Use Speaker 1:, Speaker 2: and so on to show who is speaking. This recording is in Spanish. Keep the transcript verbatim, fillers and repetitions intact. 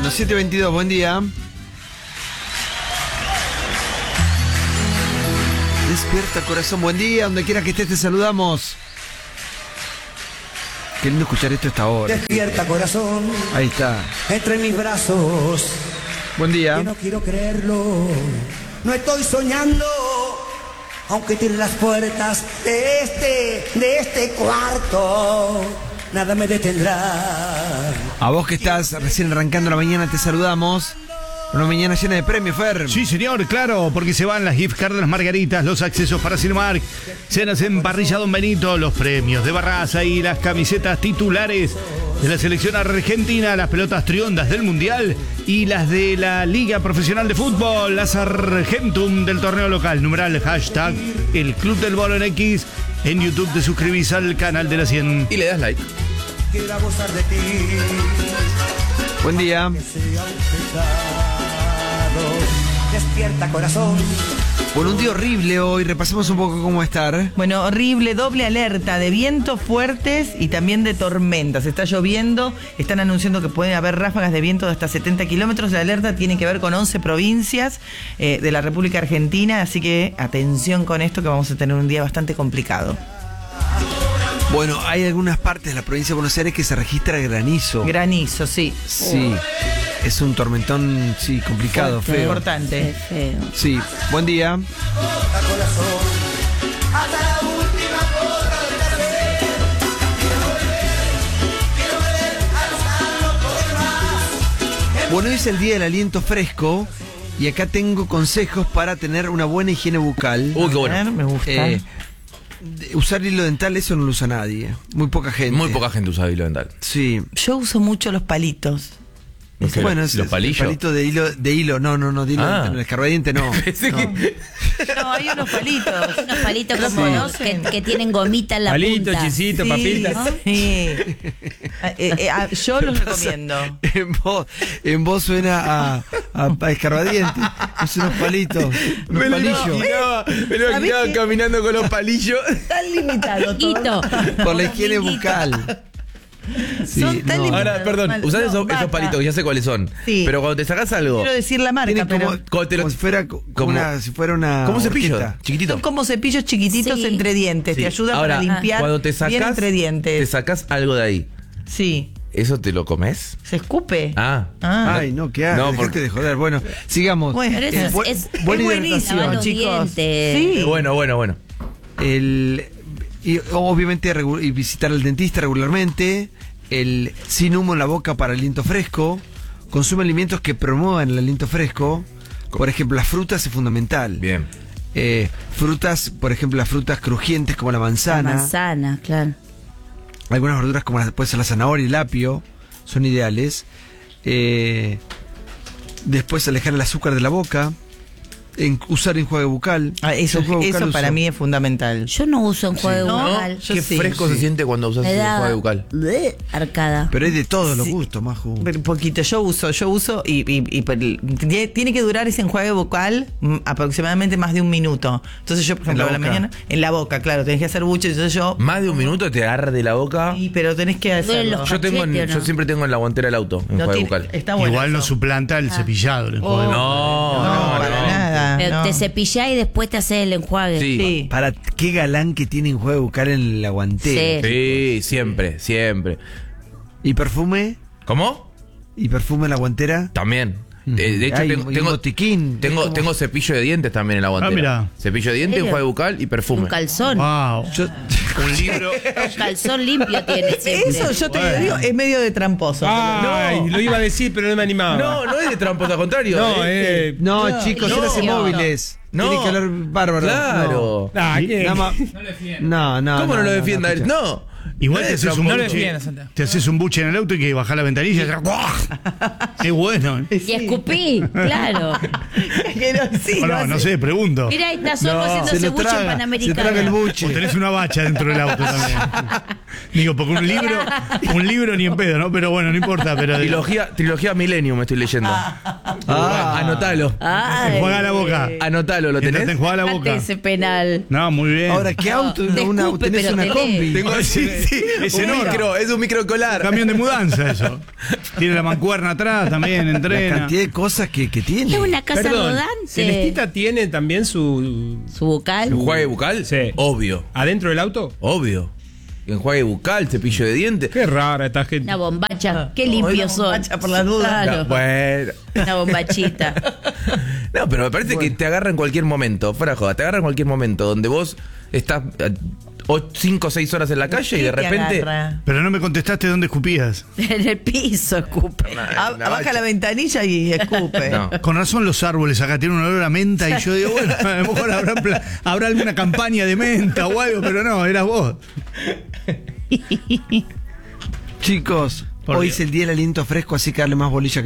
Speaker 1: Bueno, siete veintidós, buen día. Despierta, corazón, buen día. Donde quiera que estés, te saludamos. Qué lindo escuchar esto a esta hora.
Speaker 2: Despierta, corazón.
Speaker 1: Ahí está.
Speaker 2: Entre mis brazos.
Speaker 1: Buen día.
Speaker 2: Que no quiero creerlo. No estoy soñando. Aunque tire las puertas de este, de este cuarto, nada me detendrá.
Speaker 1: A vos que estás recién arrancando la mañana, te saludamos. Una mañana llena de premios, Fer.
Speaker 3: Sí, señor, claro, porque se van las gift cards de las margaritas, los accesos para Cinemark, cenas en Parrilla Don Benito, los premios de Barraza y las camisetas titulares de la selección argentina, las pelotas triondas del Mundial y las de la Liga Profesional de Fútbol, las Argentum del torneo local. Numeral hashtag el Club del Bolo en X. En YouTube te suscribís al canal de la cien
Speaker 4: y le das like.
Speaker 2: Quiero abusar de ti.
Speaker 1: Buen día.
Speaker 2: Despierta, corazón.
Speaker 1: Bueno, un día horrible hoy. Repasemos un poco cómo estar.
Speaker 5: Bueno, horrible, doble alerta de vientos fuertes y también de tormentas. Está lloviendo, están anunciando que puede haber ráfagas de viento de hasta setenta kilómetros. La alerta tiene que ver con once provincias eh, de la República Argentina, así que atención con esto que vamos a tener un día bastante complicado.
Speaker 1: Bueno, hay algunas partes de la provincia de Buenos Aires que se registra granizo.
Speaker 5: Granizo, sí.
Speaker 1: Sí. Es un tormentón, sí, complicado,
Speaker 5: Fuerte,
Speaker 1: feo.
Speaker 5: Importante.
Speaker 6: Feo.
Speaker 1: Sí, buen día. Bueno, hoy es el día del aliento fresco y acá tengo consejos para tener una buena higiene bucal.
Speaker 4: Uy, qué bueno.
Speaker 5: A ver, me gusta.
Speaker 1: Eh, de- usar hilo dental, eso no lo usa nadie. Muy poca gente.
Speaker 4: Muy poca gente usa hilo dental.
Speaker 1: Sí.
Speaker 5: Yo uso mucho los palitos.
Speaker 4: ¿Qué?
Speaker 1: Bueno,
Speaker 4: ¿Los
Speaker 1: es-
Speaker 4: palillos?
Speaker 1: El palito de hilo, de hilo, no, no, no, de hilo,
Speaker 4: Ah.
Speaker 1: dental, el escarbadiente no.
Speaker 4: Pensé
Speaker 1: No.
Speaker 4: que-
Speaker 5: No, hay unos palitos.
Speaker 6: Unos palitos
Speaker 5: ¿Los
Speaker 6: como
Speaker 5: conocen?
Speaker 6: que, que tienen gomita en la
Speaker 3: Palito,
Speaker 6: punta.
Speaker 3: chisito,
Speaker 5: Sí,
Speaker 3: papita.
Speaker 5: sí. Eh, eh, ah, yo los recomiendo.
Speaker 1: En voz, en voz suena a, a, a escarbadiente. Es unos palitos, unos
Speaker 4: Me lo
Speaker 1: palillos.
Speaker 4: imaginaba, me lo
Speaker 5: ¿Sabés
Speaker 4: imaginaba
Speaker 5: qué?
Speaker 4: caminando con los palillos.
Speaker 5: Tan limitado todo.
Speaker 6: Hito.
Speaker 1: Por la higiene
Speaker 6: Minguito.
Speaker 1: bucal. Sí,
Speaker 5: Son tan
Speaker 1: no.
Speaker 5: limitados.
Speaker 4: Ahora, perdón,
Speaker 5: Mal-
Speaker 4: usás
Speaker 5: no,
Speaker 4: esos, esos
Speaker 5: basta.
Speaker 4: palitos, ya sé cuáles son.
Speaker 5: Sí.
Speaker 4: Pero cuando te sacás algo,
Speaker 5: Quiero decir la marca,
Speaker 1: Tiene como,
Speaker 5: pero
Speaker 4: Como te lo-
Speaker 1: como si fuera, co- como
Speaker 4: como-
Speaker 1: una, si fuera una
Speaker 4: como cepillo,
Speaker 1: horqueta.
Speaker 4: chiquitito.
Speaker 5: son como cepillos chiquititos
Speaker 6: Sí.
Speaker 5: entre dientes.
Speaker 4: Sí.
Speaker 5: Te ayudan
Speaker 4: Ahora,
Speaker 5: para limpiar
Speaker 4: cuando te
Speaker 5: bien
Speaker 4: sacás,
Speaker 5: entre
Speaker 4: te
Speaker 5: dientes.
Speaker 4: sacás algo de ahí.
Speaker 5: Sí.
Speaker 4: ¿Eso te lo comes?
Speaker 5: ¿Se escupe?
Speaker 4: Ah.
Speaker 5: Ah.
Speaker 1: Ay, no, qué asco,
Speaker 4: No,
Speaker 1: dejate
Speaker 4: porque-
Speaker 1: de joder. Bueno, sigamos.
Speaker 5: Bueno,
Speaker 6: Pero eso
Speaker 1: Eh,
Speaker 6: es,
Speaker 1: bu-
Speaker 6: es,
Speaker 1: buena
Speaker 6: es
Speaker 1: hidratación.
Speaker 6: buenísimo, lavar los
Speaker 5: chicos.
Speaker 6: dientes.
Speaker 5: Sí.
Speaker 4: Bueno, bueno, bueno.
Speaker 1: El, y obviamente regu- y visitar al dentista regularmente. El sin humo en la boca para aliento fresco. Consume alimentos que promuevan el aliento fresco. Por ejemplo, las frutas es fundamental.
Speaker 4: Bien.
Speaker 1: Eh, frutas, por ejemplo, las frutas crujientes como la
Speaker 6: La
Speaker 1: manzana.
Speaker 6: manzana, claro.
Speaker 1: Algunas verduras como la- puede ser la zanahoria y el apio son ideales. Eh, después alejar el azúcar de la boca. En, usar enjuague bucal.
Speaker 5: Ah, eso
Speaker 1: Enjuague bucal
Speaker 5: eso para
Speaker 1: uso.
Speaker 5: mí es fundamental.
Speaker 6: Yo no uso enjuague
Speaker 5: ¿No?
Speaker 6: bucal.
Speaker 5: Yo
Speaker 4: Qué
Speaker 5: sí,
Speaker 4: fresco
Speaker 1: sí.
Speaker 4: se siente cuando usas
Speaker 6: Me
Speaker 4: el
Speaker 6: da
Speaker 4: enjuague bucal.
Speaker 6: bleh, arcada.
Speaker 1: Pero hay de todos los
Speaker 5: Sí.
Speaker 1: gustos, Maju.
Speaker 5: Pero un poquito, yo uso, yo uso y, y- y por el- tiene tiene que durar ese enjuague bucal mm, aproximadamente más de un minuto. Entonces yo, por ejemplo,
Speaker 1: la
Speaker 5: a la
Speaker 1: boca.
Speaker 5: mañana, en la boca, claro, tenés que hacer mucho, entonces yo,
Speaker 4: Más de un minuto te arde la boca.
Speaker 5: sí, pero tenés que
Speaker 6: Duelen
Speaker 5: hacerlo.
Speaker 6: los
Speaker 4: Yo tengo en-
Speaker 6: cachete, ¿o no?
Speaker 4: yo siempre tengo en la guantera del auto
Speaker 5: No
Speaker 4: enjuague
Speaker 5: tiene-
Speaker 4: bucal.
Speaker 5: está bueno.
Speaker 3: Igual no
Speaker 5: eso.
Speaker 3: suplanta el cepillado, el enjuague.
Speaker 5: Oh.
Speaker 4: No,
Speaker 5: No,
Speaker 4: no,
Speaker 5: para
Speaker 4: no.
Speaker 5: nada.
Speaker 6: Pero
Speaker 5: no.
Speaker 6: te cepillás y después te haces el enjuague.
Speaker 4: Sí.
Speaker 5: Sí.
Speaker 1: Para qué galán que tiene enjuague bucal en la guantera.
Speaker 6: Sí.
Speaker 4: Sí, siempre, siempre.
Speaker 1: ¿Y perfume?
Speaker 4: ¿Cómo?
Speaker 1: ¿Y perfume en la guantera?
Speaker 4: También. De, de hecho,
Speaker 1: Ay,
Speaker 4: tengo,
Speaker 1: y
Speaker 4: tengo,
Speaker 1: botiquín.
Speaker 4: tengo,
Speaker 1: Es como-
Speaker 4: tengo cepillo de dientes también en la guantera.
Speaker 3: mira.
Speaker 4: Cepillo de dientes,
Speaker 6: ¿En serio?
Speaker 4: enjuague bucal y perfume.
Speaker 6: Un calzón.
Speaker 3: Wow.
Speaker 1: Yo-
Speaker 4: Un libro.
Speaker 6: Un calzón limpio tiene siempre.
Speaker 5: Eso yo te
Speaker 3: Bueno.
Speaker 5: digo, es medio de tramposo.
Speaker 7: Ay, lo iba a decir, pero no me animaba.
Speaker 4: No, no es de tramposo, al contrario.
Speaker 7: No,
Speaker 4: eh.
Speaker 7: eh.
Speaker 1: no, chicos,
Speaker 6: no.
Speaker 1: son las móviles.
Speaker 4: No.
Speaker 1: Tiene que hablar bárbaro.
Speaker 4: Claro.
Speaker 7: Ah,
Speaker 1: No.
Speaker 7: ¿qué?
Speaker 1: Nada más- No, no.
Speaker 4: ¿Cómo no, lo
Speaker 1: no,
Speaker 4: defienda él?
Speaker 1: escucha.
Speaker 4: No.
Speaker 3: Igual
Speaker 4: No
Speaker 3: te
Speaker 4: es
Speaker 3: haces un
Speaker 4: tramposo.
Speaker 7: No lo
Speaker 3: buche.
Speaker 7: defiendas, Santiago.
Speaker 3: Te haces un buche en el auto y que bajar la ventanilla y hacer ¡guau! Es bueno. ¿eh?
Speaker 6: Y escupí, claro.
Speaker 5: Que no, sí,
Speaker 3: O
Speaker 5: lo
Speaker 3: no,
Speaker 5: hace.
Speaker 3: no sé, pregunto.
Speaker 6: Mira, ahí está solo
Speaker 4: No,
Speaker 6: haciendo
Speaker 1: Se
Speaker 6: ese
Speaker 1: lo
Speaker 6: buche
Speaker 1: traga, se
Speaker 6: panamericano.
Speaker 1: traga el
Speaker 3: O
Speaker 1: buche.
Speaker 3: tenés una bacha dentro del auto también. Digo, porque un libro, un libro ni en pedo, ¿no? Pero bueno, no importa. Pero
Speaker 4: Trilogía, trilogía Millennium me estoy leyendo.
Speaker 1: Ah.
Speaker 4: Anotalo.
Speaker 6: Ay.
Speaker 3: Enjuaga la boca.
Speaker 4: Anotalo, ¿lo tenés?
Speaker 3: Te enjuaga la
Speaker 6: Ante
Speaker 3: boca.
Speaker 6: ese penal.
Speaker 3: No, muy bien.
Speaker 1: Ahora, ¿qué auto?
Speaker 6: te
Speaker 1: Una,
Speaker 6: escupe,
Speaker 1: tenés
Speaker 6: pero
Speaker 1: una
Speaker 6: te
Speaker 1: combi.
Speaker 6: lee.
Speaker 4: Tengo, sí, sí,
Speaker 3: Es
Speaker 4: un
Speaker 3: enorme.
Speaker 4: micro, es un microcolar.
Speaker 3: Camión de mudanza eso. Tiene la mancuerna atrás también,
Speaker 1: La
Speaker 3: entrena.
Speaker 1: cantidad de cosas que, que tiene.
Speaker 6: Es una casa
Speaker 7: Perdón,
Speaker 6: rodante.
Speaker 7: ¿Celestita tiene también su.
Speaker 6: Su vocal.
Speaker 4: ¿Enjuague bucal?
Speaker 7: Sí.
Speaker 4: Obvio,
Speaker 7: ¿Adentro del auto?
Speaker 4: obvio. Enjuague bucal, cepillo de dientes.
Speaker 7: Qué rara esta gente.
Speaker 6: Una bombacha. Qué
Speaker 5: una
Speaker 6: limpios son.
Speaker 5: bombacha por las dudas.
Speaker 6: Claro.
Speaker 4: No, bueno.
Speaker 6: Una bombachita.
Speaker 4: No, pero me parece que te agarra en cualquier momento. Fuera de joda, te agarra en cualquier momento donde vos estás cinco o seis horas en la calle y de
Speaker 5: ¿Qué te
Speaker 4: repente.
Speaker 5: agarra?
Speaker 3: Pero no me contestaste dónde escupías.
Speaker 6: En el piso escupe.
Speaker 5: A-
Speaker 4: Una
Speaker 5: Baja
Speaker 4: bacha.
Speaker 5: la ventanilla y escupe.
Speaker 4: No.
Speaker 3: Con razón los árboles acá tienen un olor a menta y yo digo, bueno, a lo mejor habrá, pla- habrá alguna campaña de menta o algo, pero no, eras vos.
Speaker 1: Chicos,
Speaker 3: Por
Speaker 1: hoy
Speaker 3: Dios.
Speaker 1: es el día del aliento fresco, así que darle más bolilla.